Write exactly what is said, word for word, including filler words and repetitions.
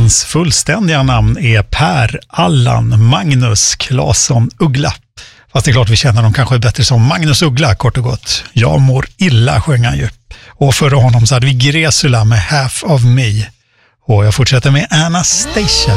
Hans fullständiga namn är Per Allan Magnus Claesson Uggla. Fast det är klart vi känner honom kanske bättre som Magnus Uggla, kort och gott. Jag mår illa, sjöng han ju. Och före honom så hade vi Gresula med Half of Me. Och jag fortsätter med Anastasia.